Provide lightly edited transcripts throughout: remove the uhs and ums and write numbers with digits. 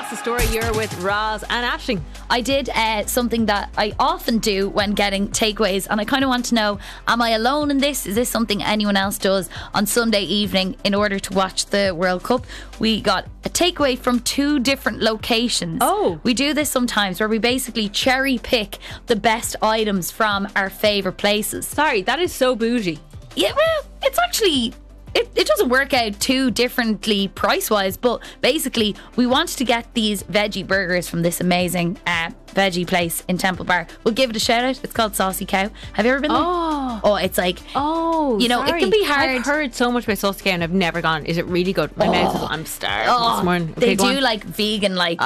What's the story? You're with Roz and Aisling. I did something that I often do when getting takeaways, and I kind of want to know, am I alone in this? Is this something anyone else does on Sunday evening in order to watch the World Cup? We got a takeaway from 2 different locations. Oh. We do this sometimes where we basically cherry pick the best items from our favourite places. Sorry, that is so bougie. Yeah, well, it's actually... It doesn't work out too differently price-wise, but basically we wanted to get these veggie burgers from this amazing veggie place in Temple Bar. We'll give it a shout out. It's called Saucy Cow. Have you ever been there? Oh, it's like, you know, sorry. it can be hard. I've heard so much about Saucy Cow and I've never gone. Is it really good? My mouth is, I'm starved this morning. Okay, they do like vegan, like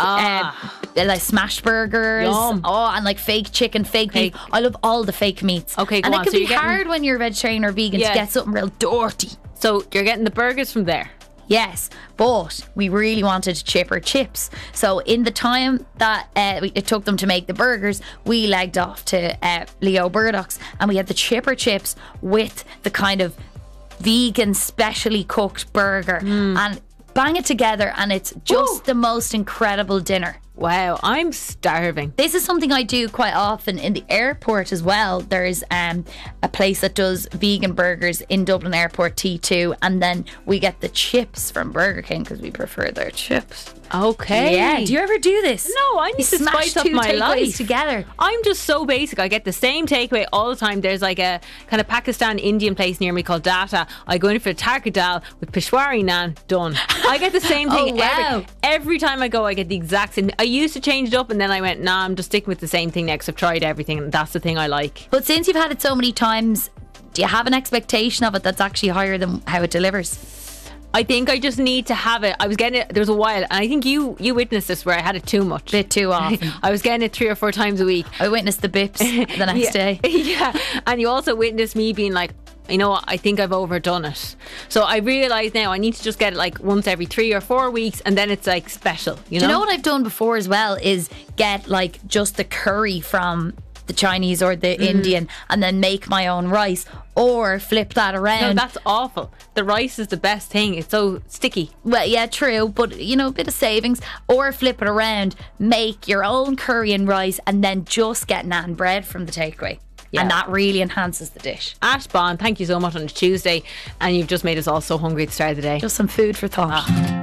smash burgers. Yum. And like fake chicken, fake beef. I love all the fake meats. Okay, go and on. it can So be you're getting- hard when you're a vegetarian or vegan to get something real dirty. So you're getting the burgers from there. Yes, but we really wanted chipper chips. So in the time that it took them to make the burgers, we legged off to Leo Burdock's and we had the chipper chips with the kind of vegan specially cooked burger and bang it together, and it's just the most incredible dinner. Wow, I'm starving. This is something I do quite often in the airport as well. There's a place that does vegan burgers in Dublin Airport T2, and then we get the chips from Burger King because we prefer their chips. Okay. Yeah. Do you ever do this? No, I need to smash spice up 2 my takeaways life together. I'm just so basic. I get the same takeaway all the time. There's like a kind of Pakistan Indian place near me called Data. I go in for a tarka dal with Peshwari naan. Done. I get the same thing. Oh, wow. every time I go. I get the exact same. I used to change it up, and then I went, nah, I'm just sticking with the same thing next. I've tried everything, and that's the thing I like. But since you've had it so many times, do you have an expectation of it that's actually higher than how it delivers? I think I just need to have it. I was getting it, there was a while, and I think you witnessed this where I had it too much. Bit too often. I was getting it 3 or 4 times a week. I witnessed the bips the next day. Yeah, and you also witnessed me being like, you know what, I think I've overdone it. So I realise now I need to just get it like once every 3 or 4 weeks, and then it's like special, you know? Do you know what I've done before as well is get like just the curry from the Chinese or the Indian and then make my own rice, or flip that around. No, that's awful. The rice is the best thing. It's so sticky. Well, yeah, true, but you know, a bit of savings. Or flip it around, make your own curry and rice, and then just get naan bread from the takeaway. Yeah. And that really enhances the dish. Ash Bond, thank you so much on a Tuesday, and you've just made us all so hungry at the start of the day. Just some food for thought.